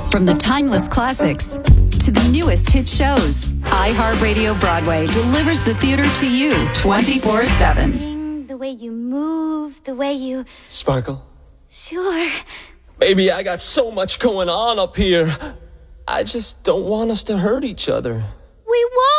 From the timeless classics to the newest hit shows, iHeartRadio Broadway delivers the theater to you 24/7. The way you move, the way you... Sparkle? Sure. Baby, I got so much going on up here. I just don't want us to hurt each other. We won't!